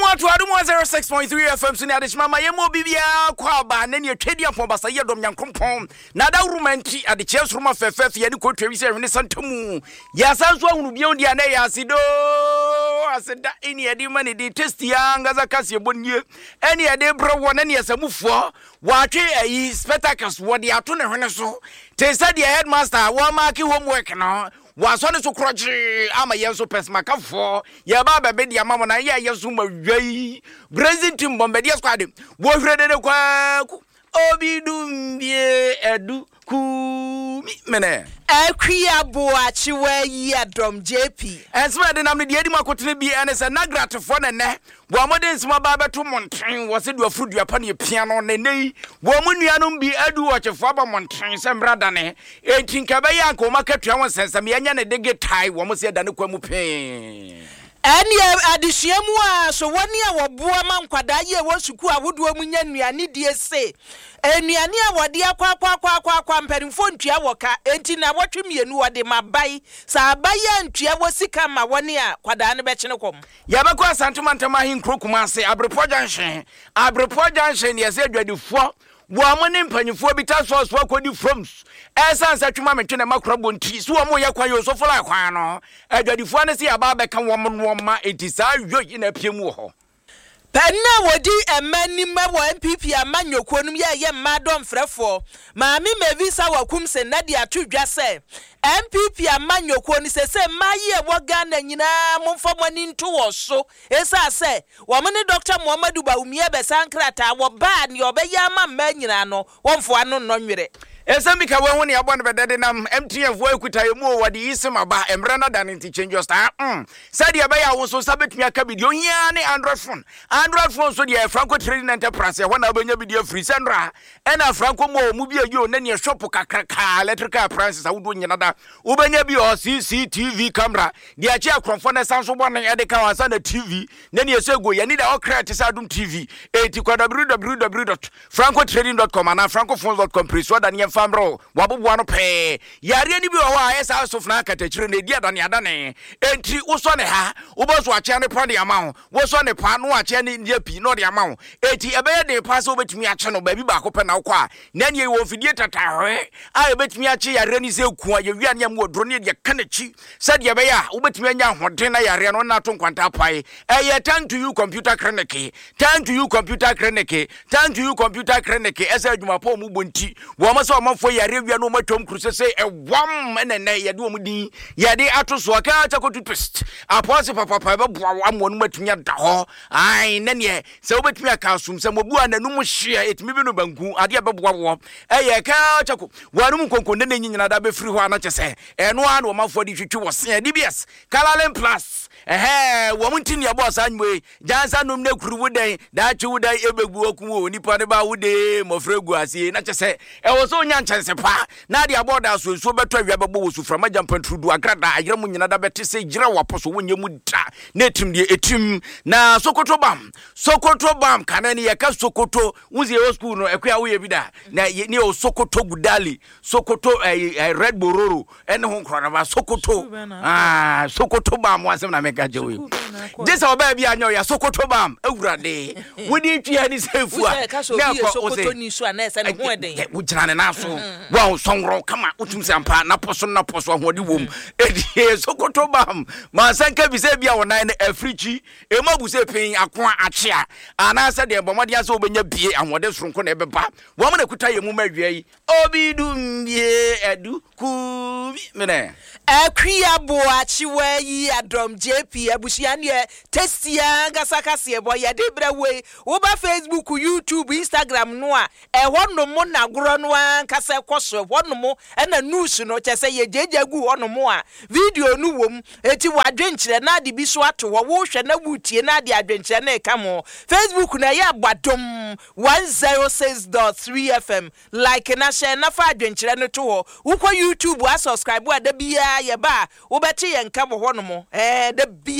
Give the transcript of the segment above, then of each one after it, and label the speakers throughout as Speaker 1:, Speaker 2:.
Speaker 1: to Adum 106.3 FM so na de chima ma yemo bibia kwa ba na ne twedi afon basa ye dom yankompon na da rumanti ade chesu ruma fefef ye ne ko twa wi se hwene santamu ya sanso ahunu bia ndi ana ya asido aseda eni ade ma ne de test ya ngaza kase bonnie eni ade bro wona ne yasamufo watwe ayi spectacles wode ato ne hwene so te said the headmaster wa mark homework no was on so crotchy ama yenso pesmaka for ya baba be dia mama na ya yeso mawai brazil team bombardier squad wo hwede de kwa obidumbie edu ku mene
Speaker 2: Ekwia boachi we Adom JP
Speaker 1: enso de nam ne de adi makotene bi ene se nagrat fo ne ne wo amode nsima baba to monten wo se do afrudu apa ne piano ne nei wo munuanom bi adu wo chefo aba monten se mrada ne entinka be ya ko makatua won sensam yanya ne de getai wo mo se da ne kwa mu pe
Speaker 2: Eni adihyiamu a so woni a woboa ma nkwada ye wo suku awodo mu nya nuane die se enuane a wode akwa mperimfo ntua woka enti na wotwemienu wode mabai sa abai antua wo sika ma woni a kwada ne be chene kom
Speaker 1: ya bako asantuma hin krokuma ase abrepo junction ye se adwadifo wo amone mpanyifo bi taso so akodi froms esansa twuma metwene makora bonti so wo mo yakwa yo so fola kwan no adwadifo ne se aba be ka wo mo ma etisa yo na piem wo ho
Speaker 2: Penna wodi emani mawo MPP amanyokonum ye mmadom frefo maami mevisa wakum se na dia tudwa se MPP amanyoko ni se maye woga na nyina momfa mani nto wo so esa se wo me ne Dr. Muhammadu Bawumia be sankrata wo ba ni obeya ma ma nyina no wonfo ano no nwere
Speaker 1: Esambika we woni abon bedede nam MTF wo ekuta yemu wode yisima ba emra na dan nti change your star said ya be ya wo so sabetumi aka bidio hia ne Android phone so dia Franco Trading Enterprise ho na benya bidio free sendra ena Franco mu bi ayo na ne shop kakraka electrical appliances awudo nyina da wo benya bi o CCTV camera dia chi akrofo na sanso bo na ede ka wansa na TV na ne yesego ya ni da o create sa Adum TV www.francotrading.com and francophones.com please what than famro wabubu ano pe yare ni bi o wa esa so fna katachire na dia adane enti wo so ne ha wo bo so ache ne pa de ama wo so ne pa no ache ne dia pi no de ama enti ebe de pa so betumi ache no ba bi ba ko pe na wo kwa na ne wo fidie tatahwe a betumi ache yare ni se ku ya wia ne am wodro ne de kanachi said ya be ya wo betumi anya hoden na yare no na to nkwanta pai thank to you computer clinic esa adwuma po mu bonti wo ma so fo yare wia no matwom kruse se ewam enene yade wo mudin yade atoso aka chakotu twist apose papa be boa amwo no matumi da ho ai nene se wo betumi aka asum se mobu ananum hye etimi bi no banku ade be boa wo ka chako wanum konko nene nyinyina da be firi ho ana chese eno an wo mafo di twitwi wo se DBS Kalalen Plus wo muntini ya boss anwe jansa num ne kuru wudan da chi wudan ebegu okum onipa ne ba wude mofregu asie na chese wo so nya nkyese pa na de aboda so beto awia bebo wo sufra magam pantrudu agrada ayere mu nyina da bete se gira waposo wonye mu da na etim de etim na Sokoto bam kana ne yaka Sokoto wuzi e school no ekwa wo ye bi da na ne o Sokoto Gudali Sokoto Red Bororo ene ho krona ba Sokoto Sokoto bam wasem na meka je wo jesa oba bia anyo ya Sokoto bam awurade wodi twia ni sefu a
Speaker 2: na Sokoto ni so na ese ne ho eden
Speaker 1: wo jina ne na so wa songro kama utum sampa na poso ahodi wom edi Sokoto bam ma sanka bi se bia wona ne africhi e mabu se pen akoa achia ana se de bomode ase obenya bie ahode soronko na ebeba wo na kuta yemu mawie yi obidumbie edu ku mene
Speaker 2: Ekwia boachi we Adom JP abushia ne testia ngasakase boy de brawe wo ba Facebook YouTube Instagram no a ehonno mo na goro no ankasa kwaso ehonno mo na news no chese ye jejagu honno mo a video no wom eti wadwenkyere na de bi so ato wo hwe na butie na de adwenkyere na eka mo Facebook na ya Badom 106.3 FM like na share na fa adwenkyere no to wo ukọ YouTube a subscribe a da bia ye ba wo beti ye nka bo honno mo da bia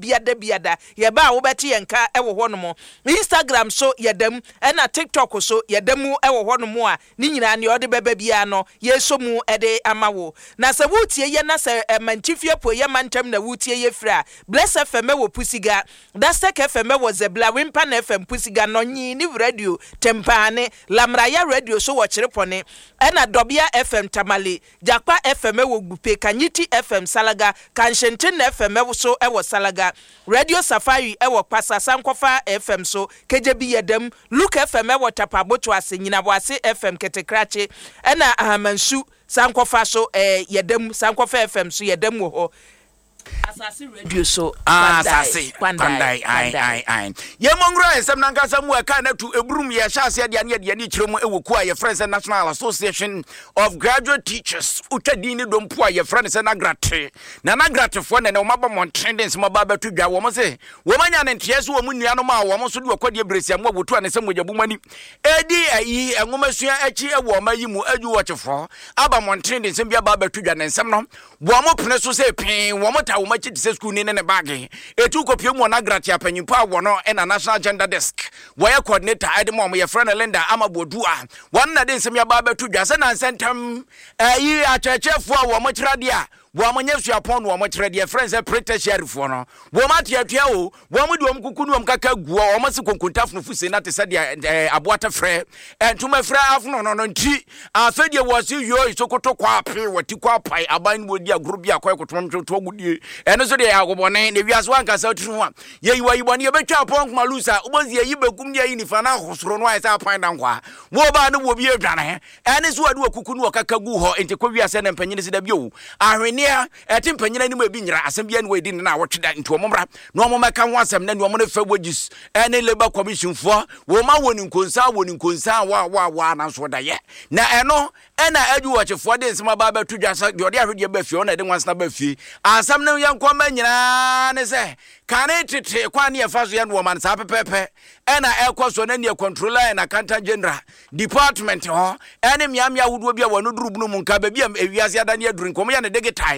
Speaker 2: biada ye ba wo beti yenka ewo hɔ no mo Instagram so yedam na TikTok so yedamu ewo hɔ no mo a ni nyina ne ɔde bɛba bia no yeso mu ede amawo na sɛ wutie ye na sɛ mantifie po ye mantam na wutie ye fra Bless FM wo Pusiga Dastek FM wo Zebla Wimpa na FM Pusiga no nyi ni radio Tempane Lamraya radio so wo Chirepone na Dobia FM Tamale Jakpa FM wo Gupe Kanyiti FM Salaga Kanshenten FM wo so wo Salaga Radio Safari wo Pasa Sankofa FM so Kejebi yedam Luke FM wo Tapaboto ase nyina bo ase FM Ketekrache na Amansu Sankofa so yedam Sankofa FM so yedam wo ho Asasi radio so
Speaker 1: asasi kwandai ai ye mongro esem nankasa mu aka na tu ebrum ye hyase de ane de kiremu ewoku a ye friends National Association of Graduate Teachers utwadi ni dompo a ye friends na grate na grate fo ne maba montendence maba batu dwa wo mo se wo manya ne ntie so wo mu nuanom a wo mo so de okwadie bresia mo botu ane se mogabumani edi ayi enwomasua achi ewo ma yi mu aju wo chefo aba montendence bia ba batu dwa ne nsem no wo mo pene so se pin wo mo ta wo machi tse school ni ne bag etu kopie mu na grate apanyimpa wo no na National Gender Desk wo ya coordinator edemo mo ye friend Linda Amabodu a won na de nsem ya ba batu dwa se na nsentam ayi achechefo a wo mo kirade a wo amanya suapon wo mo kirade friends protect sheriff no wo matia tua o wo mo de wo kukunu wo kaka guo wo mo se konkontafno fuse na te se de aboata frɛ entuma frɛ afno no nti afedie wo se yo isokoto kwa ape wati kwa pai aban bo di agro bi akoy kotom to gudie eno so de agobone ne wiase wankasa tunu a ye yiwa yibone ye betwa pon malusa ubozi ye yibekum ye nifa na hosoro no ai sa pan dan kwa wo ba no wo bi adwane ene so ade okukunu wo kaka gu ho enti kwa wiase na mpanyine se da bio ahwenia eti mpanyina ni ma bi nyira asem bia ne wedi na wotweda nti omomra no omomeka ho asem na ne omo ne fa wogis ene Labour Commission fo wo ma woni nkonsa wa na so da ye na eno ena adu wo chefo de nsema ba ba tudwa sa de ode ahwede ba fie ona de nwansna ba fie asem ne yanko ma nyina ne se kane tete kwa ne fa so ye no man sa pepepe ena ekoso na ne controller na Accountant General Department ho ene miamia wudo bia wono durubunu mu nka ba bia ewiase adane aduru nkomo ya ne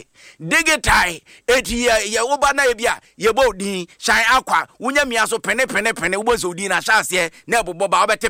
Speaker 1: digitai eti ye wo ba na ye bia ye bo din shan akwa wunya mia so pene wo so din na hyase na ebobo ba obete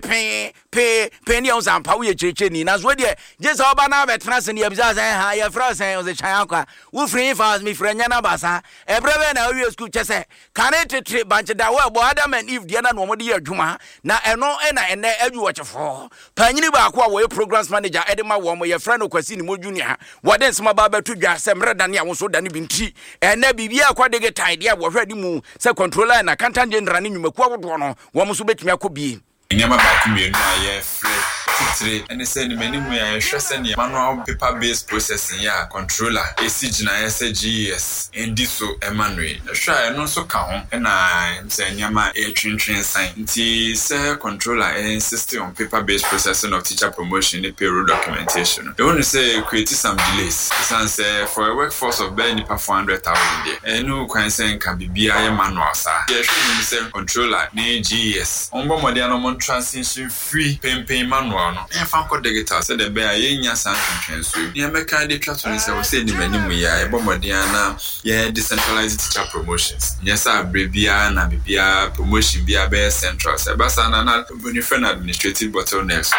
Speaker 1: pen ne on sampa wo ye cheche ni na so de je sa oba na betena se ne yebisa se ha ye fra se o se shan akwa wo free fast mi frenya na basa ebrebe na we school chese kane tete banche da wo ebo Adam and Eve de na no mo de adwuma na eno ene adu wo chefo panyini ba ko a wo programs manager edema wo mo ye fra no kwasi ni mo junior wo de nsema ba batu dwa se mreda ne a wo so da ne binti ene bibia akwa de tide ya wo hwadi mu se controller na Accountant General ne nyumaku awodo no wo mo so betumi akobie
Speaker 3: nyama ba ku mienu aye free titire ene se ni mani mu ya hwese ne manual paper based processing ya controller esigina SGS endiso Emmanuel hwa eno so ka ho na se nyama twintwin san nti se controller insist on paper based processing of teacher promotion and payroll documentation they want to say create some delays say for a workforce of barely 400,000 there no kwan say can be bia manual sa ye hwe say controller na GS ombo modern no transition free pay manual no e fa ko digital say the be aye nya san twentwen so ye meka de twa to say we say ni manimu ya e bomodian na ye decentralized teacher promotions yes abrebia na bibia promotion bia be central say basa na benefit administrative bottlenecks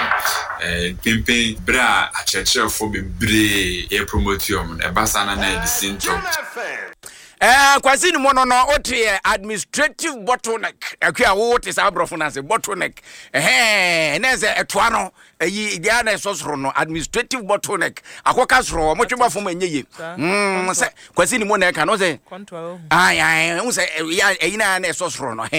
Speaker 3: pay bra a church for be e promotium e basa na the central
Speaker 1: kwasi ni mono no otie administrative bottleneck akwa wo te sa abrofo na se bottleneck neze etoa no yi dia na sosoro no administrative bottleneck akoka soro mo tweba fo manyeye se kwasi ni mono e ka no se ai un se yi na na sosoro no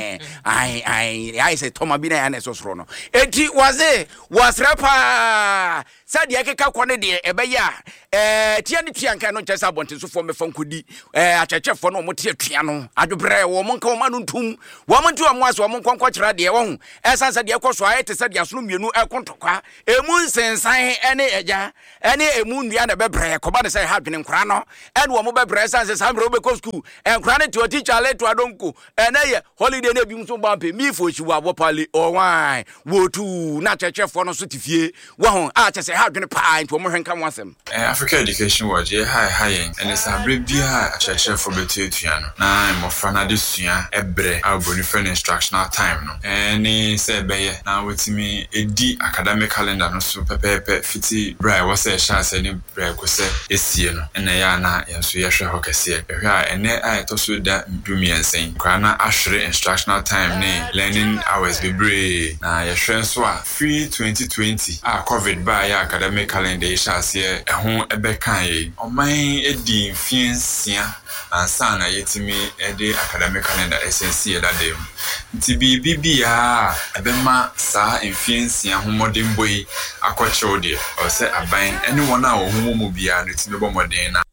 Speaker 1: ai se toma bi na sosoro no eti wasrepa sadia keka kwone de ebeya tia ni tuanka no chesa bonte so fo me fankodi achechefo no mo tie tua no adwobre wo mo nka wo ma no ntum wo mo ntu wo aso wo mo nkonkɔ kyera de wo ho esansa de ekɔ so ayete se de asono mienu ekontokwa emu nsensan ene eja ene emu nua na bebre kɔba de se ha dwene nkora no ene wo mo bebre esansa sambre wo be ko school nkora ne to teacher le to adonko ene ye holiday na bi mso bampe mi fo chi wo abopale o wan wo tu na achechefo no so tifie wo ho a chese ha dwene pa into mo hwenka mo asem
Speaker 3: Africa Education Watch hi and it's a brief bia a for betuan na mofra na de sua ebre aboni for instructional time no any say be na wetimi edi academic calendar no so pepepe fiti bra was a chance any bra ko se esie no na ya na yenso ye hwe ho kase ehwa ene a to so da dumiensen kwa na ahwere instructional time ne learning hours be bre na ye hwe so a free 2020 covid ba ya academic calendar chance ye ho ebe kan ye oman edi fiensia ansa na yetimi edi academic calendar SNC da dem nti bibia ebema sa infiensia ho modern boy akwacho de o se aban anyone a ohumo mu bia no timi bo modern na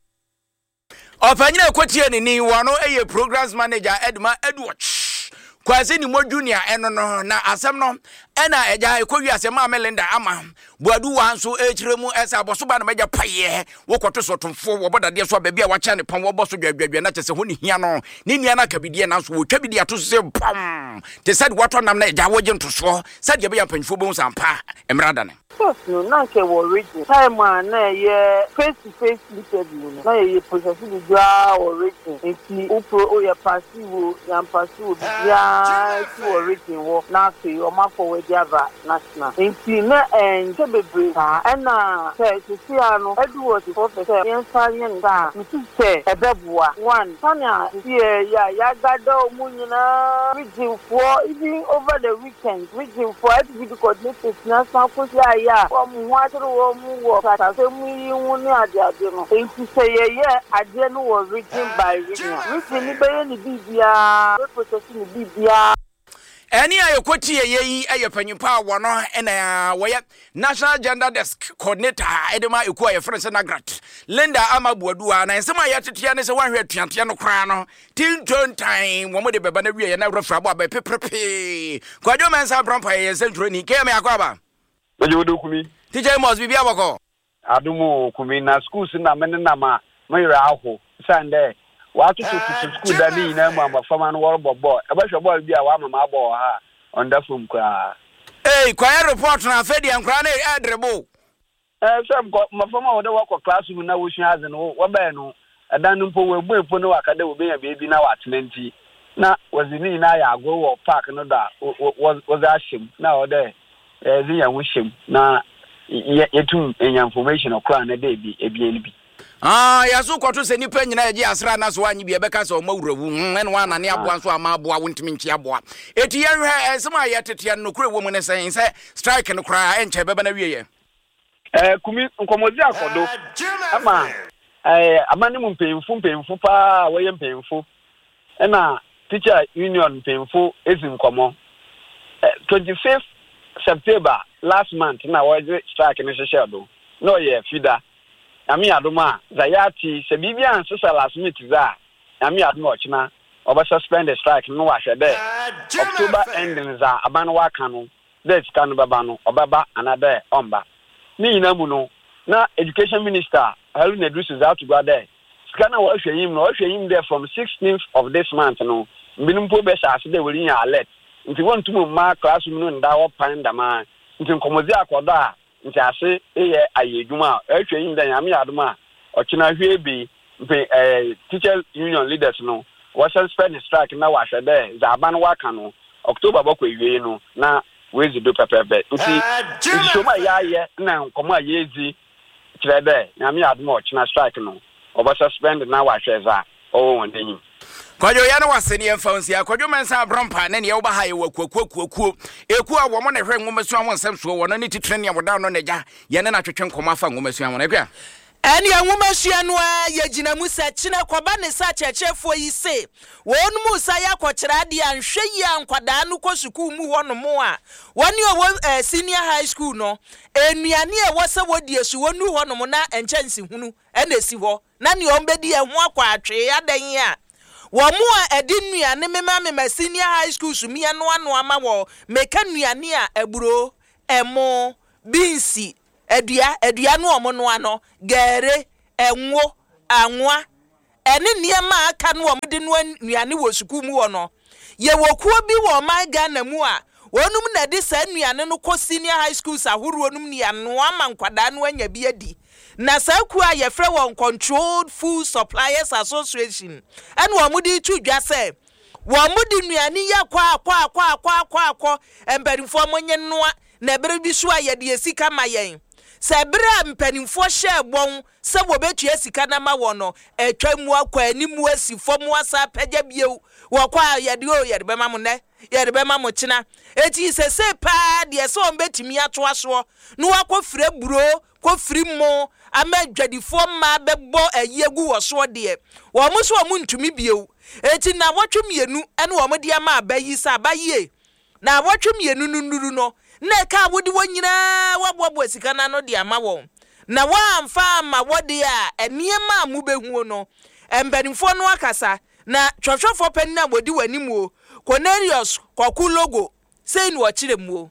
Speaker 1: ofanyina ekwatie ni wano eye programs manager Edma Edward Kwasi ni mo junior eno no na asem no ena eja ekwi asem a Melinda ama buadu wanso echiremu esa bosoba na meja paye wokoto sotomfo wobodade so baabi a wacha ne pam woboso dwadwadwa na chese ho ni hia no ni nua na kabidie na so wotwa bidie ato se pam te said wato nam na eja woje ntoso said ye be ya panfo bo sampa emrada ne
Speaker 4: no na ke wo region time na ye face to face interview na ye process di jwa wo region enti o ye passive yan passive ya ti wo region wo na fe o ma for we java national enti na en bebre na say to see ano Edward for say yen sanye nda nti say ebeboa one tanya see ya gado mu nyina region for even over the weekend region for activity coordinators national council ya from watero mu wo kata se mu yin ni ade no enti say ye ade no was region by region region ni be ni bibia process ni bibia
Speaker 1: Any ayokoti yeyi ayopanyimpa wono ena woye National Gender Desk Coordinator Edema Ekuwa ye friend Nagrat Linda Amabuadua na nsema yatetia ne se wanhwe atuantea no kra no tinton time wo mode beba na wie na refra bo abe pepepe kwadwo mensa brampa ye central ni keme akwaba
Speaker 5: Ojo dokumi
Speaker 1: TJ Mos bibia boko
Speaker 5: adumo kumi na schools na mene na ma mayra aho sande watu to school da ni na ma fama no wor bobo e ba hwe ball bia wa mama abo ha onda fum kwa
Speaker 1: kwaya report na afedi ankra na edrebo
Speaker 5: sem ko ma fama wo de wo ko classroom na wo hwa aze no wo ba no adan no mpo we buefo no wakada wo be ya bebi na watenanti na wazini na ya agwo wo park no da was ashim na wo de zi ya wo shim na yetum information okra na de bi ebien bi
Speaker 1: yaso kwato se nipa nyina ye asra na so anyi bi ebeka so mawurawu en wa na ne aboa so ama aboa wontimi nchi aboa eti ye hwe sema ye tete no kure wo mu ne sen se strike no kra enche beba na wiye
Speaker 5: kumi nkomozi akodo ama amani mu mpemfu pa wo ye mpemfu na teacher union mpemfu ezinkomo 25th September last month na wo strike no sheshedo no ye fida Ami aduma zayati se bibia ansesa last minute za ami aduma ochina oba suspend the strike no wa hwede October ending za aban wa kanu this kanu baba no obaba another omba ni inamu no na education minister Haruna Idris za to go there skana wa hweyim there from 16th of this month no mbinum po be sha de wori ya alert nti wontum ma classroom no nda wo pan dama nti nkomozi akodo a nti ase eye ayedwuma ahweyim da nyame adoma ochina hwebi teacher union leaders no was suspend strike na wa hwede za aban wa ka no October bako ewie no na wezi do pepepe nti shoma yaye na nkomo ayezi kirede nyame adoma ochina strike no oba suspend na wa hweza wondenyi
Speaker 1: Kwadwo ya na waseni emfansi akwadwo mensa abrampa ne ne wo ba haye wakuakuakuakuo eku a wo mo ne hwe ngomesu amon samso wo no ne titre ne aboda no neja ye ne na twetwe nkoma afa ngomesu amon ekwa
Speaker 2: Eni anwumashia no a yegina musa kine kwaba ne sa chechefo yi se wonu musa yakokyera ade anhwe yi ankwada no ko sukuu mu hono mo a woni owo senior high school no enuane e wose wodi esu wonu hono mo na enchansi hunu ena esi ho na ne ombedi e ho akwa atwe adan a wo mo a edi nuane mema senior high school sumia no ano ama wo meka nuane a eburo emo binsi edua no omono ano gere enwo anwa ene niema aka no omde no nuane wo suku mu wo no ye wokuo bi wo man Ghana mu a wonum na de sa nuane no kɔ senior high schools ahoro num ne anoa ma nkwada no anya bi adi na sa ku a ye frɛ won Controlled Food Suppliers Association and wo mudi tu dwa sɛ wo mudi nuane ya kwa empanimfo monye noa na bere bi so a ye de sika ma yen sɛ bere mpanimfo hye bon sɛ wo betua sika na ma wo no atwa mu akwa animu asi fom asa pagya biew wo kwa ye de o ye de bema mo ne ye de bema mo kina eti se pa de se on betimi ato aso no akofire buro kofiri mo amadwadifo ma bebo ayegu wo so de wo mo so mo ntumi biew eti na wotwe mienu ene wo mo de ama abayi sa abaye na wotwe mienu nuru no na ka wodi wonyina wabobɔ sika na no de ama won na wamfa ma wodi a eniema amubehu no embanimfo no akasa na twotwofo panina wodi wanimu Cornelius Kwaku logo sei no kiremu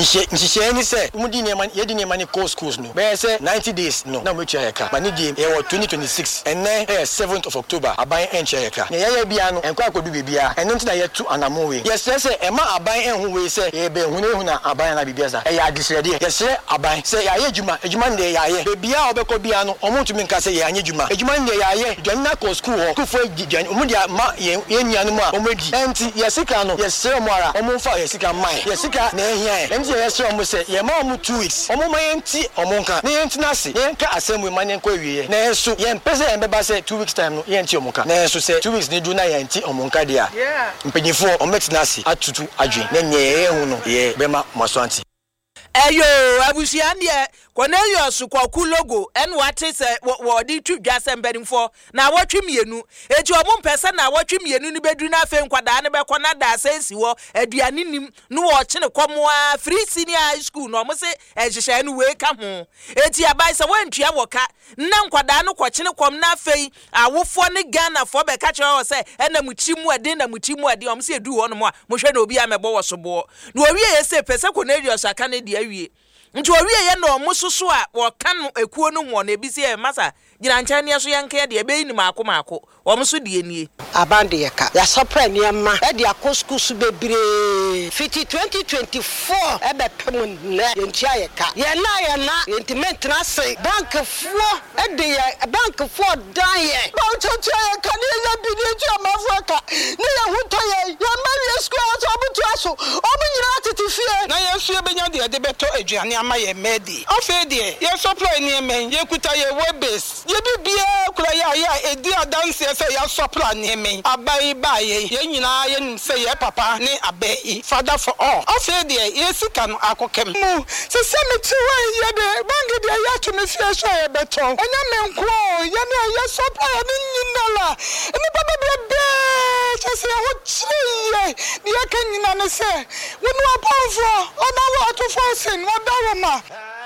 Speaker 6: Nshye ni se umudi ne man yedi ne man ko schools no be say 90 days no na metua yeka ba ni die e 2026 and then 7th of October aban enche yeka ne yaya bia no enko akodu bibia eno ntina yetu anamo we yes say e ma aban enhu we say e be hu na aban na bibia sa e ya disrede yes aban say ya ejuma ne ya ye bibia obekọ bia no omuntumi nka say ya anye ejuma ne ya ye dwanna ko school ho ku fo gidwan omudi ma ye nuanu mu a omedi enti yesika no yes mo ara omumfa yesika mai yesika na ehia nti yes omo say ye ma omo 2 weeks omo mayenti omo nka ne yenti na se ye nka asem ma ne nko awie na enso ye mpese ye beba say 2 weeks time no yenti omo nka na enso say 2 weeks ne du na yenti omo nka dia mpanyifo omo metina se atutu adwen na nye ye hu no ye bema masoanti
Speaker 2: eyo abusia ne Cornelius Kwaku logo en wate se wo di twidwa se mbanimfo na wotwe mienu eti omo mpese na wotwe mienu ni bedu na afa nkwada ne bekọ na da sensi wo aduane nim no wo kye ne komoa free senior high school no mo se ehyehyɛ no we ka ho eti abai se wantua woka na nkwada no kɔ kye ne kom na afei awofo ne Ghana fo be ka kyerɛ wo se ena mutimu ade na mutimu ade omo se edu ho no mo a mo hwɛ na obi amebɔ wo so bo na owie ye se pese Cornelius aka ne de awie nti owie ye no mususu a wo ka no ekuo no mo na ebisi e masa gina nkyɛn ne so yanka de ebe ni maako wo mo so de enie
Speaker 7: abande ye ka ya sopra ne ma e de akosku su bebre fiti 2024 ebe pem ne yentia ye ka ye na intimate na se bank fuo e de ye bank fuo dan ye ba chocho ye ka ne ya bi ne tu amafo ka ne ye huto ye ya mari school so obutu aso obu nyina titifie na ye su ebenya de beto aduane ama ye medi ofe de ye sopra ne men ye kuta ye webase ye bibia kura ya edi adanse se ya sopra ne men abai baye ye nyina ye nim se ye papa ne abai father for all ofe de ye sika no akokem mu se se metuwa ye de bangi de ya to me fie so ye beto enya menko ye ne ye sopra ne nyinala eni baba bebe se se ho chie ye kan nyina ne se wonu aponfo ona wa to forcing wo dawoma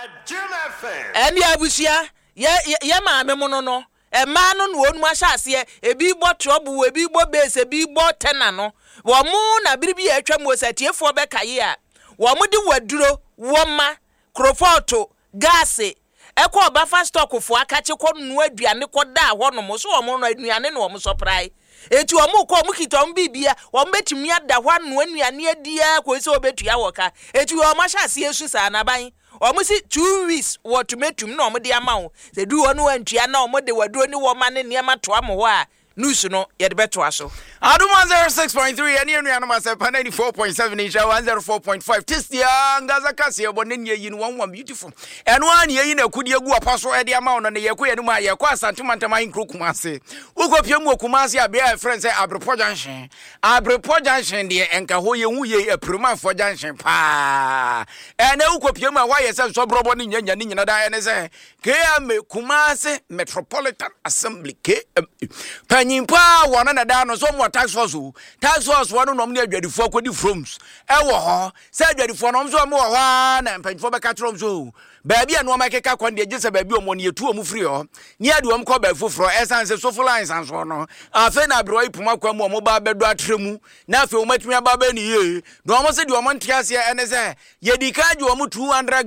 Speaker 2: eni abusia ye maame mo no ema no no onu ahyase ebi bo trouble ebi bo base ebi bo tena no wo mu na biribi atwa mu osatiefo be kaye a wo mu de waduro wo ma krofoto gas ekọ ba fast stock fo akache kọ nu aduane kọ da ho no mo so wo mu no aduane no wo mu surprise eti wo mu kọ mu kitom bibia wo betimi ada ho anu anuane adia ko se obetua wo ka eti wo ma hyase esu sa na ban omusi 2 weeks what metum na omde amawo se du wonu antua na omde waduro ni wo ma ne niam to am ho a news no ye de beto aso
Speaker 1: Adum 106.3 ene enu anoma se pa 94.7 insha 104.5 testia ngaza kase ebone ne yi no one beautiful eno an ye na kudi egu apaso e de amawo no ne ye ko ye no ma ye ko asantumantama inkrokum ase ukopie mu okuma ase abe a friend say Abrepo junction de enka ho ye hu ye apruma fo junction pa ene ukopie mu a wa ye se so brobo ne nyanya ne nyina da ene se KM Kumasi Metropolitan Assembly Panyimpa wana na da no so mo tax force wano no me adwadifo akodi froms e wo ho se adwadifo no so mo ho na panyimfo be ka trom so baabi a no makeka kwon de gese baabi omo ne yetu omu free ho ni ade om ko ba foforo esanse so full lines anso no afa na bro ipuma kwa mu omo ba bedo atremu na afa o matumi aba ba ni ye no omo se de omo ntiase ene se ye di ka ju omo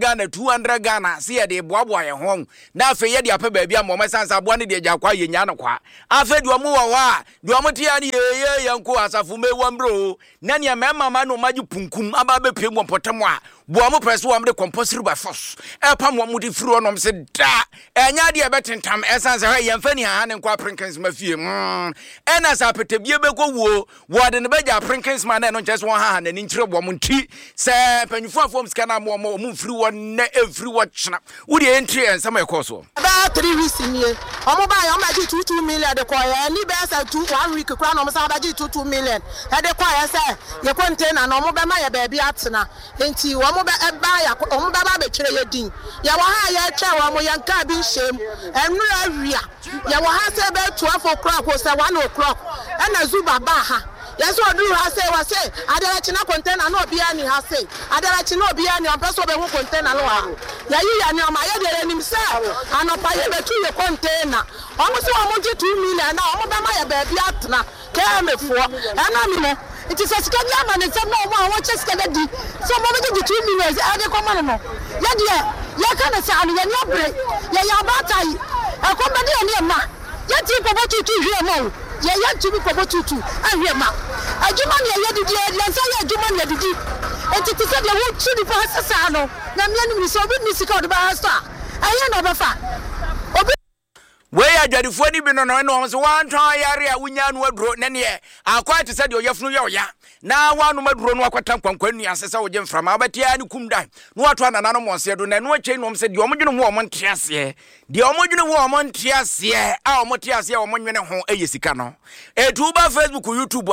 Speaker 1: 200 Ghana se ye de boaboa ye ho na afa ye de apa baabi a mo sanse abo ne de gya kwa ye nya no kwa afa de omo wo wa de omo tia ni ye yanko asafu mewam bro na ne mema ma no magi punkum aba be pem potem a bo mo press wo am de compulsory by force e pa mo mo di free onom se da enya de e betentam esan se ye mfani ha ne kwa prinkins mafie e na sa petabie be ko wo de ne beja prinkins ma na no nche so ha na ni nkire bo mo nti se panyufo afom ska na mo free wo na every wo chena wo de entry ensam e course
Speaker 8: about 3 weeks in here omo ba yo ma ji 2 million de ko ya ni be say 1 week kura no mo sa ba ji 2 million e de ko ya say ye container no mo be ma ye ba bi atena enti wo mo be ba ya omo ba be twere ye din ya wo ha ya twa wo mo yanka bi shem enura awia ya wo ha say be 12 o'clock or say 1 o'clock e na zuba ba ha yes what do I say was say adara china container no bia ni ha say adara china bia ni ampeso be hu container no ha ya yi ya ni o ma ye de nim say anopa ye be tu ye container omo se omo je 2 million na omo be ma ye ba bia atena ke mefo e na mi no it is a second year man say no mo won che skede di so mo be 2 million e de ko man no ya de ya kana say anu ye no bre ya ba tai e ko be de ni ma ya ti ko bo tu hwe mo ye ya tumi ko botutu ahwe ma adwuma ne ye didi e lansa ye adwuma ne didi enti ti se de wo tu di pa sasa no na me anu so obi ni sika de ba sta aye no ba fa obi
Speaker 1: we adwadifo ni bi no no so wan twan yare a wunya no aduro ne ne akwa te se de oyefunu ye oya na wanu maduro no akwata kwankwan nu asesa wo gemframa abatia ni kum dan no wato anana no monse do na no ache no se de omodwene ho omontiase de omodwene ho omontiase a omotiase a omonnwene ho eyesika no etuba Facebook YouTube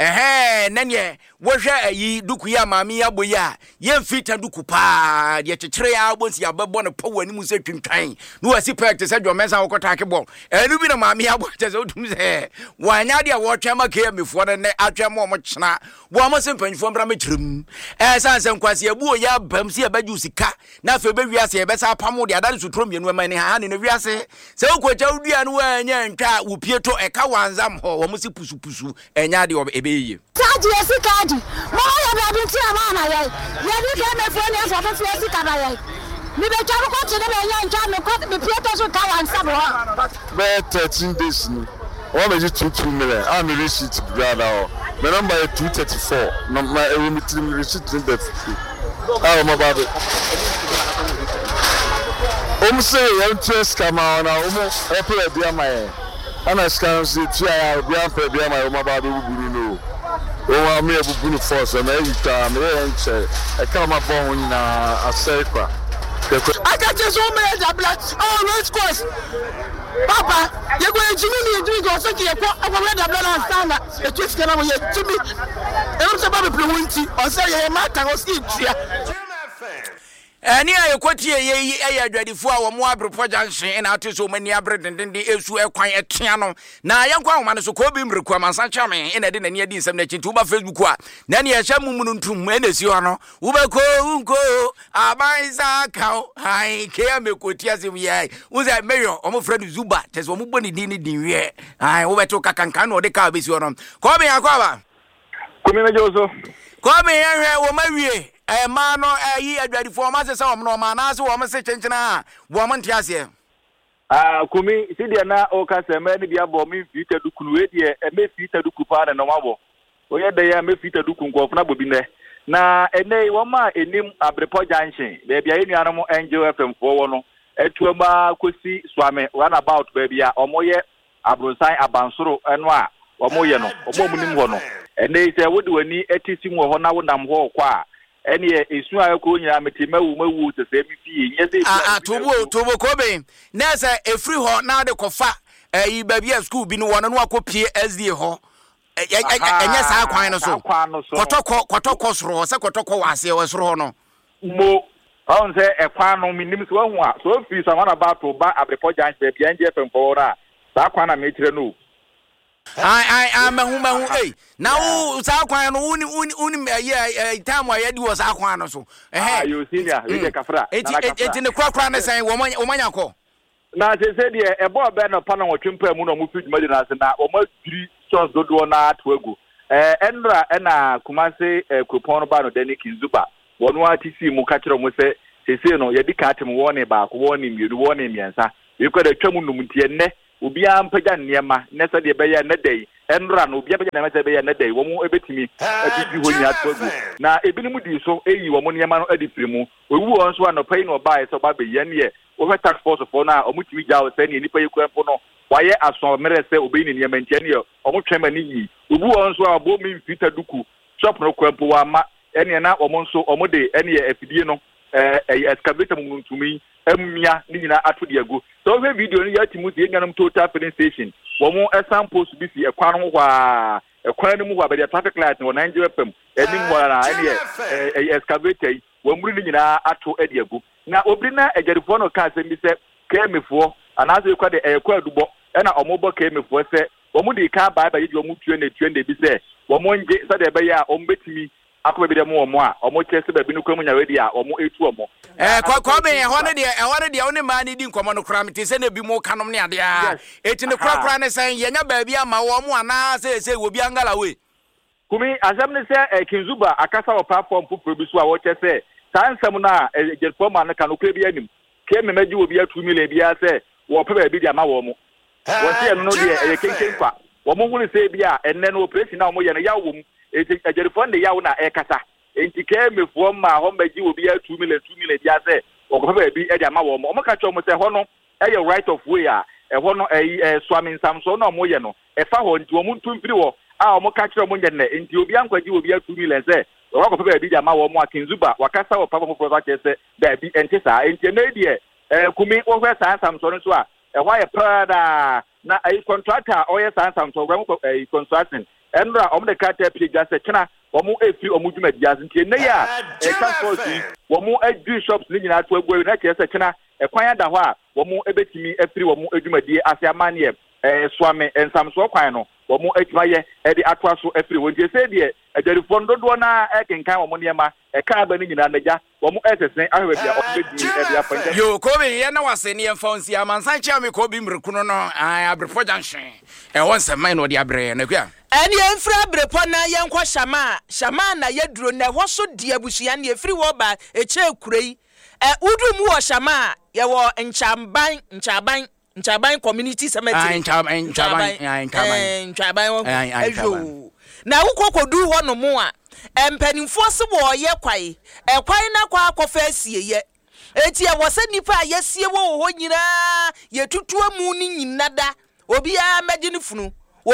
Speaker 1: a nanye wo hwe ayi duku ya maami ya boya ye mfita duku pa de chekere ya bonsi ya bebo no pawo ani mu se twintwan no wasi practice se dwomesa wo kota akebon enu bi na maami ya bo te se otum se wanya de wo twema ke amefo ne atwema omo chena wo mo se mpanfo mbra mechirim sanse nkwase abu oya bam se abaju sika na fe be wiase be sa pamo de adare sutro mienu ma ne ha ne wiase se okwacha udua no anya ntwa wo pieto eka wanzam ho wo mo se pusu enya de ebeye
Speaker 8: Kaji esikadi mo ya be binti ama na ye ye bi ke me fo ne so fe esikada ye mi be twa ko tene be nya ntwa me ko me pieto so ka wansam ho
Speaker 9: be 13 days ni o be ji 2 million am receipt brother my number is 234 no my receipt in the how my baby say interest come on now e play bia my ana scan say tia ya bia play bia my my baby buru no o me buru force na e ta me enche e kama bon na asekwa I got just so many tablets. Oh, race course. Papa, you're going to me doing go so you put a red blood and stand. The twist can away to me. I'm supposed to be winty or say a matter or sleep.
Speaker 1: Ani ayekwati ye adwadifo a wo mo abrepo junction na ate so mani abredenden de esu ekwan etea no na yenkwa homa no so ko bi mreku amansa chame ina de nani adi nsem na chintu ba Facebook a na ne yehya mumunu ntum ena si ho no wo be ko unko abanza ka hai ke amekoti asem ye wo ze mayor omo friend Zuba tese omo boni din wie ai wo beto kakankan no de ka be si ho no ko be yakwa ba
Speaker 5: kumi mejoso
Speaker 1: ko be yehwe wo mawie ma no ayi adwadifo ma se sa omno ma na se wo ma se chenchena wo ma ntiase
Speaker 5: kumi sidia na o ka se ma ni bia bo mi fita duku no we die me fita duku pa na no mabo o ye de ya me fita duku nko na bobi ne na ene wo ma enim abrepo junction be bia enu anu angel fm fo wo no etu ma kosi swame run about be bia omoye abronsan abansoro eno a omoye no omomunim ho no ene se wo de wani etisi mu ho na wo nam ho kwa eni esu ayeko nya metima wu te se mi fie nye se
Speaker 1: tubo kobe na se efri ho na de kofa yi babia school bi no wono no akopie SD ho enye sa kwan no so kotoko soro se kotoko wase we soro no
Speaker 5: mo on se ekwan no minim so hu a so fi sama na ba to ba abrepo janche bia nje fem fora sa kwan na me kire no
Speaker 1: mahu eh na sa kwan no uni time wa yedi wo sa kwan no so
Speaker 10: you senior we dey kafra
Speaker 1: eti ne krakra ne san wo manya ko
Speaker 10: na se de ebo be no pa na wo twempa mu no mu fi dwuma di na se na wo ma diri chance dodo na to agu enra na kumase kupon ba no dani kinzuba wono atisi mu ka kire mu se sese no yedi ka atem wo ne ba ko wo ne miru wo ne miensa we ko da twam num tie ne obi ampaga niema ne se de be ya ne dai enra no obi ampaga na se be ya ne dai wo mu ebetimi atiti ho nya to agu na ebini mu di so eyi wo mu niema no adifiri mu owu won so anopai no ba e so ba be ye ne o tax force for na o mutimi jawo se ne nipa yekwanfo no waye aso mere se obi ni niema ntia ne o mu twema ni yi obu won so abo mi fita duku shop no kwampo wa ma ene na o mo nso o mo de ene afidie no excavator mu ntumi amia ni nyina ato de agu so we video ni yati mu de nyanam total filling station wo mo example su bi fi ekwan ho kwa ekwan ni mu kwa be traffic light no Nigeria pem eni mu na ene excavator wo muri ni nyina ato de agu na obri na ejerifo no ka se mi se kemefo anazo kwa de ekwa adubo ena omobo kemefo se womu di ka ba ba yi womu tuende bi se womu nje sa de be ya ombetimi akobe bi de mu omo a omo chese ba bi no kwamu nya wedi a omo etu omo
Speaker 1: kwa be ehone de oni ma ni di nkomo no kram te se na bi mu kanom ne ade a eti ne krakra ne san yenya ba bi ama womu ana se wo bi angala we
Speaker 10: kumi azam ne se kinzuba akasa wo platform popro bi so a wo chese sansam na jerfoma na kanokre bi anim ke memeji wo bi 2 million bi a se wo pe ba bi di ama wo mu wọ́n no de kenken kwa wọ́n mu hunu se bia enne no operation na mo ye no yawo mu ajerifon de yawo na kasa enti ke mefo ma ho mbaji wo bia 2 million bia se okopa bi e de ama wo mo ka cho mo se ho no e right of way a ho no swami samso na mo ye no e fa ho nti wo mu ntumpiri wo a mo ka kire mo nye ne enti obi ankwaji wo bia 2 million se okopa bi de ama wo mo akinzuba wakasa wo papa mo project se da bi enti sa enti na die kumi wo fa samso no so a why a prada na a contractor or yes and program a construction enra the cartel just a china omu free omuduma jazz ntie na ya e transport omu do shops ni nyina to agwe na chese china e kwan da ho a omu ebetimi free omu edwumadie ase amane swame ensamso kwan no omu atwaye e de atwa so free wontie se de ajarifo ndodo na ekenkan omu niema e ka ba ni nyina naja omu esesen ahwe bia obedi e bia panja
Speaker 1: yo ko be ye na wase ne emfonsi amansan chia me ko bi mrekuno no abrefo junction e won se man no de abre na kwa
Speaker 2: eni enfra brepo na yenkwa shama na yeduro na ho so de abusua na efri wo ba eche kurei udu mu wo shama ye wo nchaban community cemetery nchaban na ukokodu ho no mu a empanimfo se wo ye kwai na kwa akofa asieye eti e wo se nipa yesie wo ho nyina yetutu amu ni nyinada obi a magine funu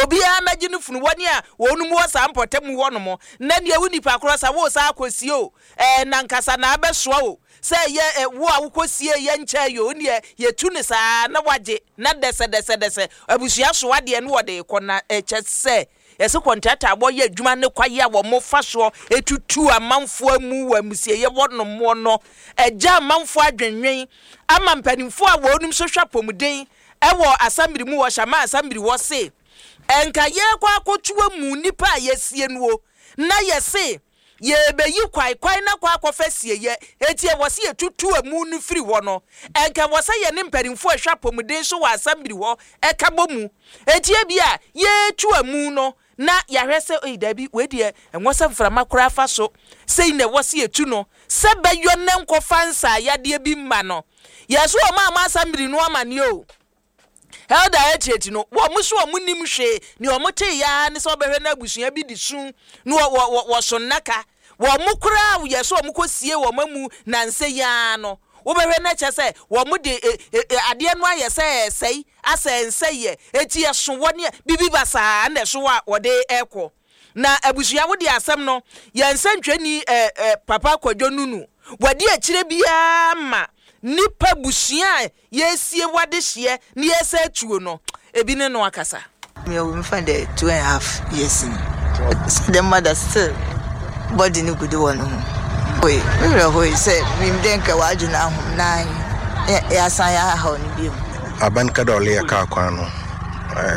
Speaker 2: woni a wonu mu wasa mpotem wo no mo na ne wu nipa krosa wo sa akosie o na nkasa na abesoa o se ye wo a wukosie ye ncha yo ne yetu ne sa na waje na dese abusua so wade ne wode kona echese yesi contractor aboye adwuma ne kwaye wo mo faso etutu amanfo amu wa musie ye wono mo no eja amanfo adwenwen ama mpanimfo a wonum so hwapomuden ewo asambiri mu wo shama asambiri wo se enka ye kwa akotuwa mu nipa yesie nuo na yesi ye beyi kwai na kwa akofesie ye etie wo se etutu amu nu firi wo no enka wo se ye ne mpanimfo hwapomuden so wa asambiri wo ekabo mu etie bia ye tu amu no na yahwese oidabi wedie enwosa frama kura fa so sei ne wose etu no se beyo ne nkofa nsa yade bi mma no yeso o ma asambiri no amane o elda etieti no wo muso o munim hwe ni o mote ya ne so behwe na abusua bi disu no wo so naka wo mukura yeso o mukosie wo mamu na nse ya no wo behwe na chese wo mu de ade no ayese sei asenseye eti eso woni bibi basa na so wa wo de eko na abusua wo de asem no yensantwani papa kwadwo nunu wadi akire bia ma nipa busua yesie wade hye ne yesa tuo no ebi ne no akasa
Speaker 11: me we find the 2.5 years the mother still body ni good one we really say we denka waju na hom nan ya san ya ha ni bi
Speaker 12: aban ka dole ya ka kwano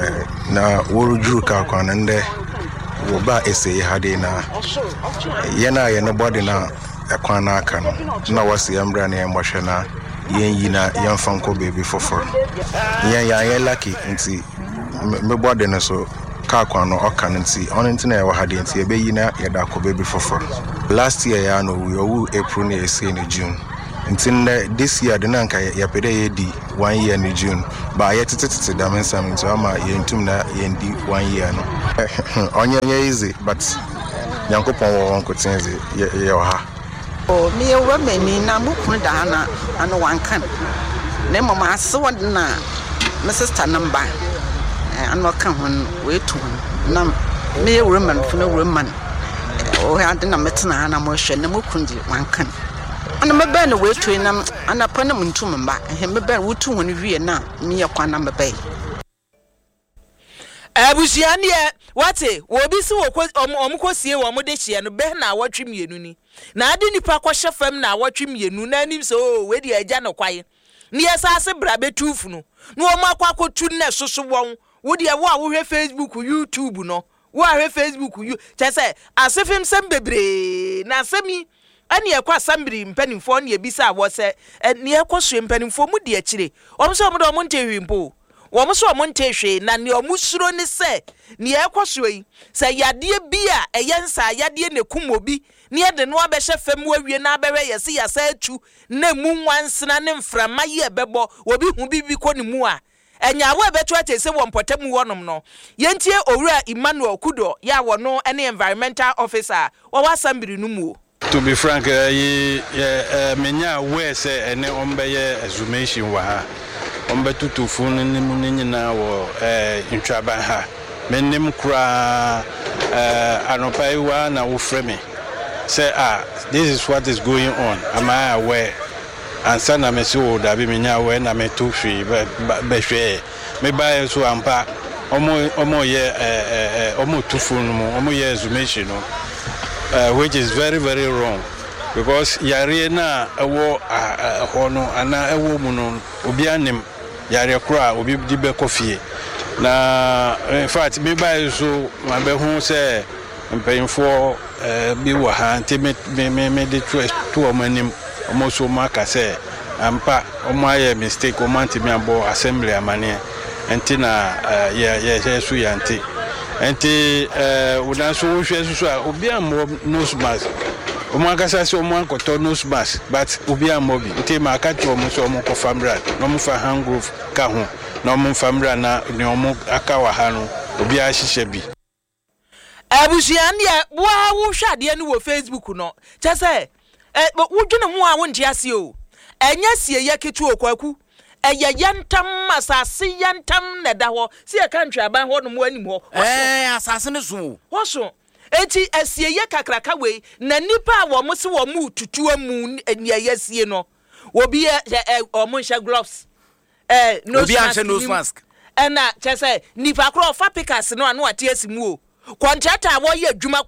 Speaker 12: na worujuru ka kwan nde wo ba ese hade na yana yana body na ekwan na aka no na wasi amra na yemhwe na yen na yemfa nko baby fofor yen lucky nti me body na so ka kwan no oka nti on nti na hade nti ebe yi na yeda ko baby fofor last year ya no we owu April na ese na June until this year the nanka ya pede yedi 1 year in June ba ya tititi da mensam nti ama yentum na yendi 1 year no onye easy but yankopon wo won kotenze ye ha
Speaker 13: o mi ewa mani na mukunu da na ano wankan na mama ase wodna my sister number ano kan hon we to na me ewa man funa we man o ha de na metena na mo hwe na mukunu di wankan ana mebe na wetu na ana pa na muntum mba he mebe wutu hon wie na me yakwa na mebe
Speaker 2: abusiane wate obi si omkosie wo mo de hie no be na awotwe mienu ni na ade nipa kwhye fam na awotwe mienu na anim so we de agya no kwaye ne yesase bra betufu no na o makwa kotu na soso won wo de wo a wo hwe Facebook YouTube no wo a hwe Facebook chese asefim sem bebre na asemi ani ekwa sambiri mpanimfo ne ebisa wo se ne ekoso mpanimfo mu de akire omso mo do mo ntehwimpo wo mo so mo ntehwe na ne omusuro ne se ne ekoso yi se yade bia eyensa yade ne kumobi ne de no abehye fam wawie na abehwe yese yasa atu na mu nwansena ne mframa ye bebo obi hu bibi ko ne mu a enyawo ebeto atese wo mpotamu wonom no yentie owura Emmanuel Kudo ya wo no ene environmental officer wo wasambiri no mu.
Speaker 14: To be frank, menya we say ene ombeye exhumation wa ha. Ombe tutufu ni na wo ntwaba ha. Menim kura anopai wa na wo frame. Say this is what is going on. Am I aware? And sana me so da bi menya we na me to hwe be hwe. Me ba so ampa omo ye omo tufu no omo ye exhumation no. Which is very, very wrong because yare na ewo hono ana ewo muno obi anem yare kura obi dibe kofie na in fact me ba so mabe hu se mpemfo bi wa ha nti me de to omanim omoso maka se ampa omaye mistake omanti me abo assembly amane enti na ye su yanti enti udanso wo hwe susu a obi ammo nose mask omo akasa se omo akoto nose mask but obi ammo bi enti ma aka to omo so omo ko famra no mo fa hangroove ka ho na omo famra na ne omo aka wa ha no obi a hihye bi
Speaker 2: abusian dia wa wo hwade ne wo Facebook no chese wo dwene ho a wo ntiase o enya sie yaketu okwaku eya yantam asase yantam na da ho se e kan twaban ho no mo anim ho
Speaker 1: asase ne so
Speaker 2: ho so eti asie ye kakraka we na nipa a wo mo se wo mu tutu amu enia yasie no obi o mo hye gloves nose mask na chese nipa kro fa pikas no anu ate asimu o contractor wo ye adwuma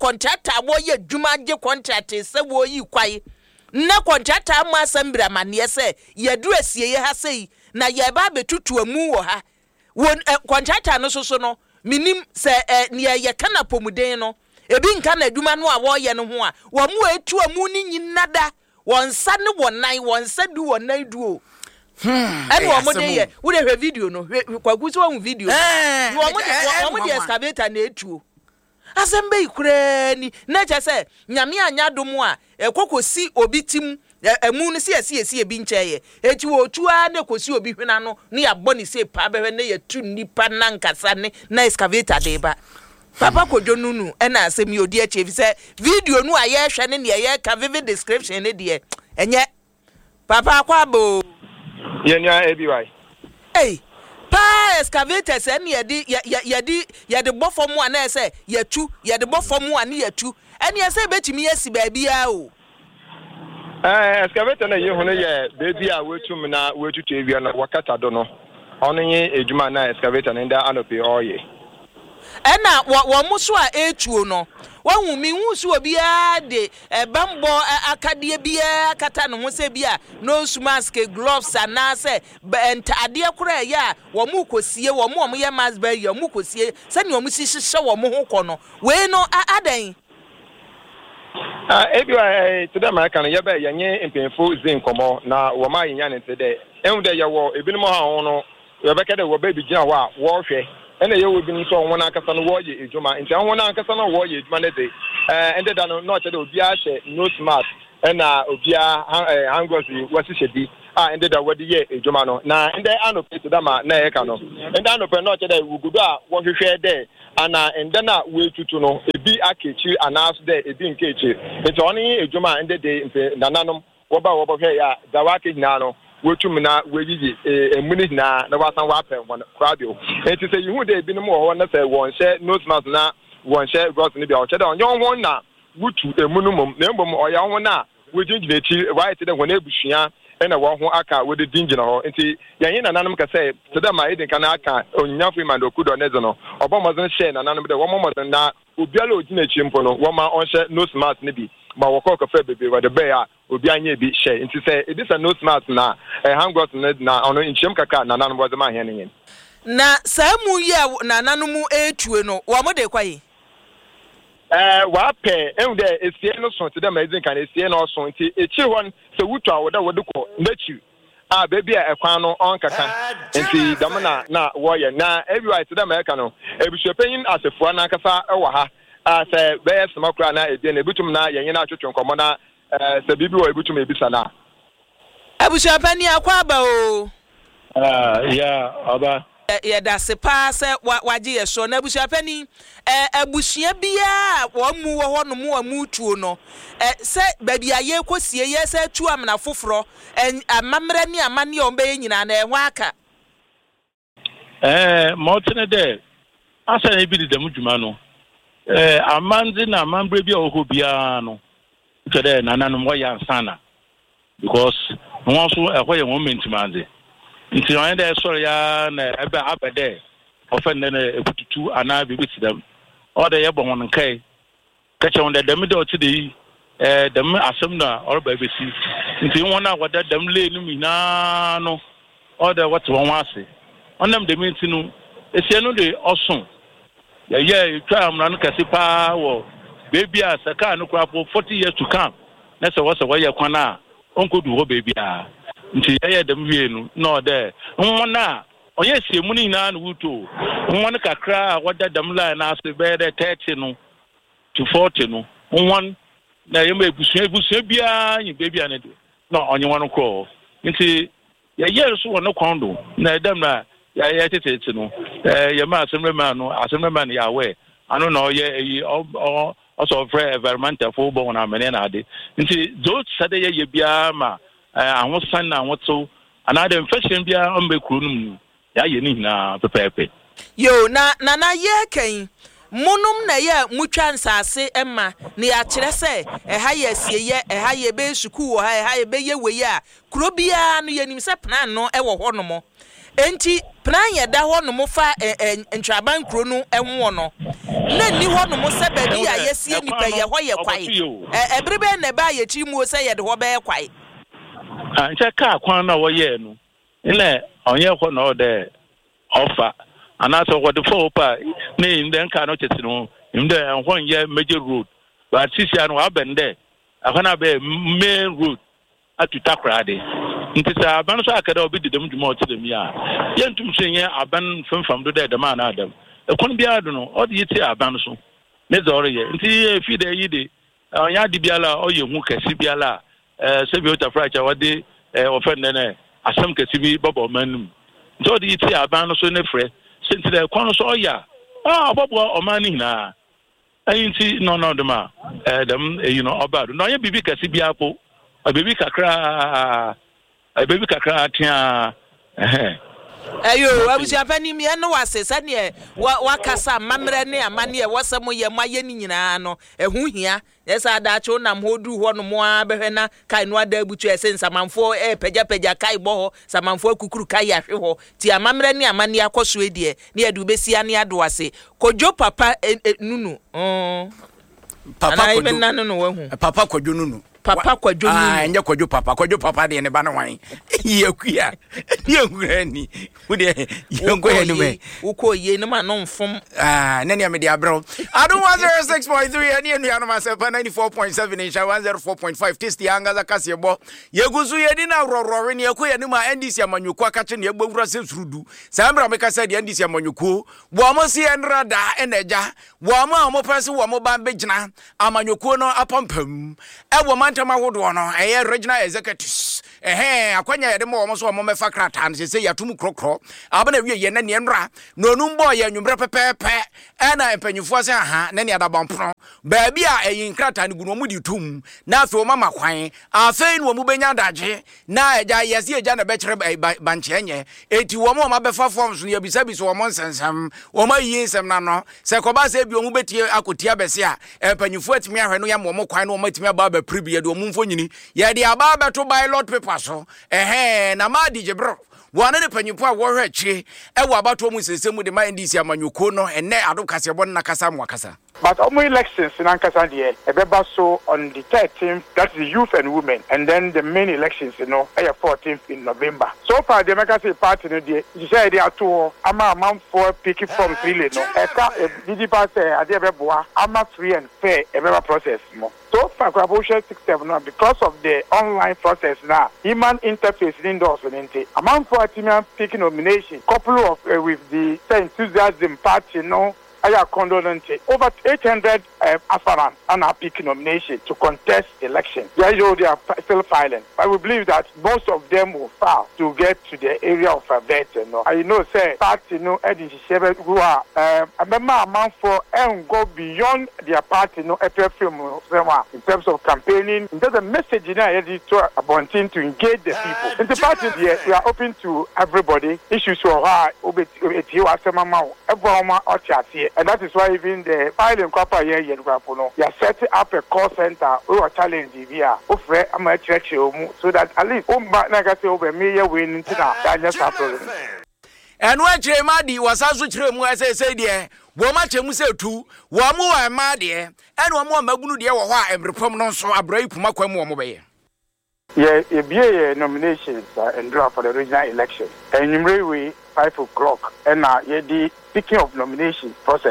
Speaker 2: je contract se wo yi kwai na contractor ma sambira mane se yadu asie ye ha sei na ye ba betutu amu wo ha won contractor no so no minim se ne ye kana pomuden no ebi nka na adwuma no a wo ye no ho a wo mu etu amu ni nyinada won sa ne wonan won sa du wonan du o wo mo de ye wo de hwe video no kwaguso wo video wo mo de excavator na etu asembe ikure ni na cha se nyame anya dom a ekokosi obi tim emu no se ebi ncheye eti wo otua na ekosi obi hwena no ne ya boni se pa behwe na ya tu nipa na nkasa ne na excavator de ba papa kojo nunu na asemi odi achevi se video nu aye hwe ne ne ye ka vivid description ne de enye papa kwabo
Speaker 15: yenya ABY
Speaker 2: pa excavators ene yedi bofomu ana se yatu yedi bofomu ana yatu ene se betimi yesi ba bia o
Speaker 15: excavator na ye hono ye baby a wetum na wetutu ebia na wakata do no ono ye ejuma na excavator na nda anope oye
Speaker 2: ena wo mo so a etuo no wahu mi hu so obia de bambo akade bia kata no ho se bia nose mask gloves anase ntade kora ya wo mu kosie wo mo ye mask ba ya mu kosie se ne wo mu sihye wo mo ho kɔ no we no adan
Speaker 15: today my can ye be yenye impemfo zin komo na wo ma yenya ne today ehun de ye wo ebinimo ha ho no ye be kede wo ba bi gina wa wo hwe ene ye wo binu so wona akasa no wo ye ejuma nti wona akasa no wo ye ejuma ne de ende da no no che de obi a hye no smart ena obi a hangosi wasi hyedi ende da wodi ye ejuma no na ende anope to da ma na ye ka no ende anope no che de wugudu a wo hwehwe de ana ende na we tutu no ebi akechi anas de ebi nkechi nti oni ejuma ende de nananom wo ba wo hwe ya da wa ke hina no wotum na weyiyi emuni na wasan wa pɛ won krabio enti sɛ yihu de ebinom wɔ hɔ na sɛ wɔn hyɛ nose mask na wɔn hyɛ gloves ne bia ɔkyɛ dɛ ɔnyɛ wɔn na wutu emunu mom na mbom ɔyɛ wɔn na wogyinagyina akyi waayɛ te dɛ wɔn abusua ɛna wɔn ho aka wɔde dingyina hɔ nti yɛnye nananom ka sɛ te dɛ ma edin ka na aka onyanyafo ima do kudo ne no ɔbɔ mɔden hyɛ nananom dɛ wɔn mɔden na obiara ogyina akyi mpo no wɔn ma ɔnhyɛ nose mask ne bi ma wɔkɔ kɔfɛ bebe wɔde bɛɛ a obi anye bi hyɛ nti sɛ edisa nose mask na hangos na ɔno nkyɛm kaka nananom wɔde ma ahɛn ne
Speaker 2: na saa mu yi a nananom etue no wɔn mo de kwae
Speaker 15: wapɛ ehun dɛ esie no so te dɛ ma edin kan esie no so nti ekyi hɔ sɛ wutu a wɔde kɔ n'ekyi a beebi a ɛkwan no ɔnkaka nti dɛm na wɔyɛ na everywhere te dɛ ma ɛka no ebusuapanyin asefoa n'ankasa ɛwɔ ha sɛ bɛyɛ sema kora na ebien ebitum na yɛnye na atwetwe nkɔmɔ na sɛ bibi wɔ ebitum ebisa na
Speaker 2: abusuapani akwa aba o
Speaker 14: ya aba
Speaker 2: ya da sepa sɛ waje yɛ so na abusuapani abusua bia wɔn mu wɔ hɔ no mu mu tuo no sɛ baabi a yɛ kɔsie yɛ sɛ tu amana foforɔ amammerɛ ne amane a ɔmbɛyɛ nyina na ɛho aka
Speaker 14: mɔtene dɛ asa na ebi de dɛm dwuma no amanzi na amambre bi a ɔhɔ biara no tɛdɛ nananom wɔyɛ ansana because wɔn so ɛhɔ yɛ wɔn mentimanze nti wɔn dɛ sɔrɔ ya na ɛbɛ abɛdɛ ɔfɛ ne na ekututu ana bibi si dɛm ɔdɛ yɛ bɔ wɔn nkae kɛkyɛ wɔn dɛ dɛm dɛ ɔte de yi dɛm asɛm na ɔreba ebesi nti wɔn a wɔda dɛm lee no nyinaa no ɔdɛ wɔte wɔn ase ɔnam dɛm nti no esie no de ɔso yɛyɛ twa amuna no kɛse paa wɔ beebi a sɛ kaa no kora po 40 years to come na sɛ wɔyɛ kwan a ɔnkɔdu hɔ beebi a nti yɛyɛ dɛm wie no na ɔdɛ wɔn a ɔyɛ sie mu no nyinaa no wuto wɔn kakra a wɔda dɛm line na ase bɛyɛ dɛ 30 no to 40 no wɔn na yɛma ebusua biara nye beebi a ne do na ɔnye wɔn korɔ nti yɛyɛ so wɔ ne kwan do na ɛdɛm na yɛyɛ tete no yɛma asɛmrɛma no yɛ awɛ ano na ɔyɛ eyi ɔsɔ frɛ environmental fo bɔ wɔn amene na ade nti do sade yɛ biara ma ahosan na ahotew ana de infection biara ɔmbɛ kuro no mu yɛayɛ ne nyinaa pɛpɛɛpɛ
Speaker 2: yo na yɛ kan monum na yɛ mutwa nsase ɛma ne yɛakyerɛ sɛ ɛha yɛ asieyɛ ɛha yɛ bɛ sukuu wɔ ha ɛha yɛ bɛ yɛ wei a kuro biara no yɛnim sɛ plan no ɛwɔ hɔ no mo enti plan yɛ da hɔ no mo fa ntraban kuro no ɛho no na ni hɔ no mo sɛ baabi a yɛsie nipa yɛ hɔ yɛ kwae ɛbere bɛ na ba yɛ kyi mu sɛ yɛ de hɔ bɛyɛ kwae
Speaker 14: nkyɛ kaa kwan na wɔyɛ no ina ɔnyɛ hɔ na ɔdɛ ɔfa anaasɛ wɔde fɔ pa ne ndɛ nka no tete no ndɛ ɛhɔ nyɛ major road but sisia no abɛn dɛ ɛhɔ na bɛ main road atu takrade nti sɛ aban so akada obi de dem dwuma ɔte dem ya yɛntum so nyɛ aban femfam do dɛ dem ana adam ɛkɔn biara do no ɔde yɛte aban so ne dɛ ɔreyɛ nti efi dɛ yi de ɔnya ade biara ɔyɛ hu kɛse biara sɛ bi ota fracha wɔde ɔfɛn dɛ asɛm kɛse bi bɔbɔ ɔmanum nti ɔde yɛte aban so ne frɛ senti dɛ kɔn so ɔya ɔbɔbɔ ɔman ne nyinaa ɛyi nti no dem a dem eyi no ɔba do na ɔyɛ bibi kɛse biara po bibi kakra tia
Speaker 2: Ayo abusia pani me no wase sane wakasa mamre ne amane wasamo ye maye ni nyina no ehu hia yesa adacho nam hodu ho no mo abehwe na kai no ada butu esensa manfo pagya kai bo samanfo kukuru kai ahwe ho ti amamre ne amane akoso edie ne adu besi ane ado ase kojo papa nunu
Speaker 1: papa
Speaker 2: kojo nanu no wahu
Speaker 1: papa kojo nunu
Speaker 2: papa kojo nunu
Speaker 1: enye kojo papa de ne ba no wan yekua yengurani wode yengo henume
Speaker 2: ukoye no ma no mfom
Speaker 1: nani amede abro adu 106.3 ani enu ya no myself 94.7 insha 104.5 test yanga za kasebo yeguzu yedi na rorore ne yakoye ne ma ndc amanyuko akache ne egbowura se surudu sambra meka sa de ndc amanyuko bo mo si enrada eneja bo mo amopese wo mo ba begina amanyuko no apampam ewo mantama hodo no eye regional executives akwanya yede mo so mo mefa krata ne se yatum krokro abana wie ye na ne nra no numbo ye nwumre pepepe na empanyufo ase aha na ne adabampono ba bia eyin krata ne gunu mu di tum na afi o mama kwan afei no mu benya daje na eja yesi eja na be kire banchenye eti wo mo ma befa forms no yebisa biso wo mo nsensam wo ma yinsem na no se koba se bi o mu betie akotia bese a empanyufo atimi ahwe no ya mo kwan no mo atimi aba ba pribie de o mu mfonyini ye de aba beto ballot paper so na ma di jebro wana ne panyimpo a wo hwe chi ewo abato mu sesemu de ma ndc amanyuko no enne ado kasebo na kasa mu akasa.
Speaker 16: But almost elections in Ankasa here, Ebeba so on the 13th, that's the youth and women, and then the main elections, 14th in November. So far, the Democratic Party, you say they are two, I'm a month for picking from really, no. Did pass I'm a free and fair, Ebeba process, no. So far, Crabosha 6-7, because of the online process now, human interface indoors, a month for a team picking nomination, couple of with the enthusiasm party, I are condolent over 800 aspirants and are picking nomination to contest election. They are still filing. But we believe that most of them will fail to get to the area of a vet. I say party who are a member amount for and go beyond their party in terms of campaigning. There's a message to wanting to engage the people. In the party here, we are open to everybody. Issues for her, and that is why even the filing copper here, they are setting up a call center who are challenging here, so that at least over me win into that just happened.
Speaker 1: And what Madi was also true, as I said, dear, Woma Chemuse too, Wamu Madi, and one more Magunu, dear, and reform so a brave Pumaquamo.
Speaker 16: Yeah, a BA nominations and draw for the regional election. And in Railway, 5 o'clock, and the picking of nomination process,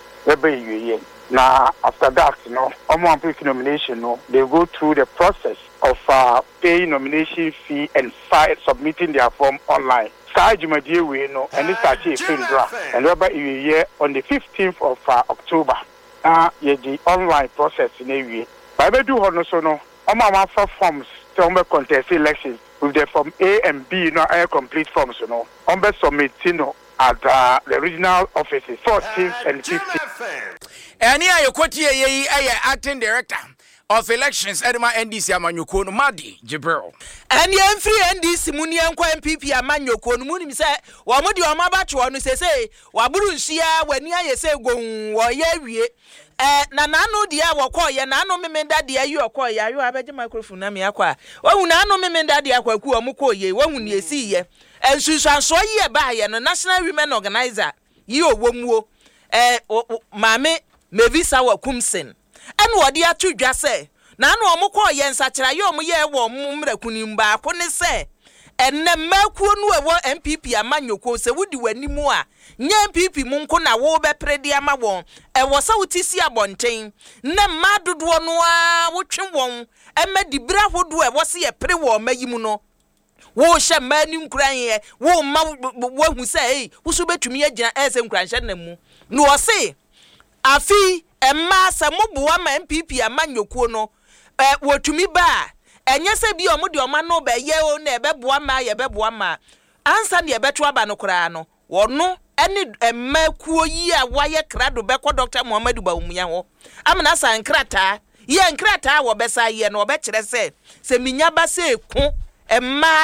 Speaker 16: now after that, on picking nomination, they go through the process of paying nomination fee and submitting their form online. And this is a draft. And on the 15th of October, the online process in a way. But I do honour for forms to contest elections with the form A and B, complete forms, submitting at the regional offices, 14th and 15th.
Speaker 1: And here you quote ye acting director of elections Edema NDC Amanyuko no Madi Jibril.
Speaker 2: And ye free NDC muni anko MPP Amanyuko no muni say wa modi o mabacho no say wa buru nhia wani aye say go wo ye wie na nanu dia wo kọ ye nanu memenda dia yi okọ ye ayo abeje microphone na me akwa wa hu nanu memenda dia akwa ku o mu kọ ye wa hu ne esi ye ensusuanso ye ba ye no National Women Organizer yi owomuo mame Mevisa wa Kumsen enu odi atudwa se na anu omukọ ye nsachira ye omu ye wo mmrakunimba ko ne se enne makuo nu ewo MPP Amanyuko se wudi wanimu a nye MPP munko na wo be predi ama won ewo sa utisi abonten ne madodo no a wotwe won emadi bra hodo ewo se ye pre wo mayimu no wo hye mani nkran ye wo ma wo hu se ei wo so betumi agina ese nkran hye na mu no o se afi emma se moboa ma MPP Amanyuko no wotumi ba enye se bi omo de oma no be ye o na ebeboa ma ye beboa ma ansa ne ebeto aba no kra no wono ene emakuo yi a waye krado beko Dr. Muhammadu Bawumia ho amna san krata ye nkrata wo besa ye no be kire se minya ba se ku emma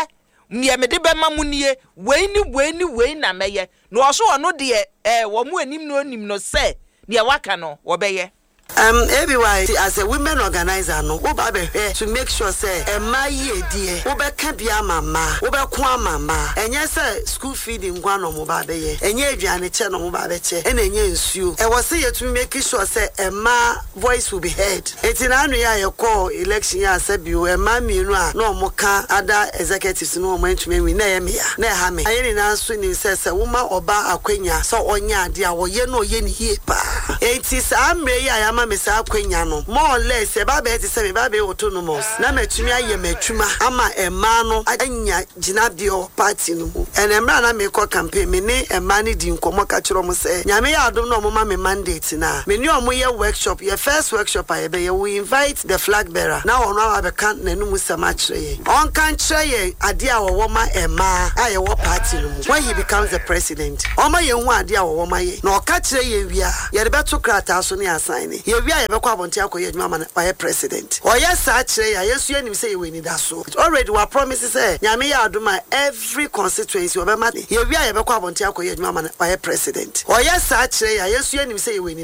Speaker 2: me de bema munie we na meye no oso ono de wo mu anim no se de waka no wo beye
Speaker 17: everywhere as a women organizer no wo ba be to make sure say ma ye die wo be ka bia mama wo be ko mama enye say school feeding gwa no mo ba be ye enye aduane che no mo ba be che e na enye nsuo e wo say ye to make sure say ma voice will be heard etina anu ya ye call election ya say bi o ma mienu a no mo ka other executives no mo ntwe wi na ye me ya na ha me aye ni na so ni say wo ma oba akwanya so onya ade a wo ye no ye ni hie pa enti sa amre ya ma me sa akwanya no more or less e ba be ti se me ba be autonomous na matumi aye matuma ama ema no anya ginabio party no en emra na me ko campaign me ne ema ne di nkomo ka kiro mo se nyame ya adom no mo ma me mandate na me ni omo ye workshop ye first workshop aye be we invite the flag bearer na ono aba kan nanu musama kire ye on kan kire ye ade a wo ma ema aye wo party no when he becomes the president o ma ye hu ade a wo ma ye na o ka kire ye wia ye de beto krata so ne assign ye wia ye be kwa bonti akoye adwuma ma na president o ye sa kire ya yesu anim say we need that so already we promises say nyame ya adoma every constituency we be ma ye wia ye be kwa bonti akoye adwuma ma na president o ye sa kire ya yesu anim say we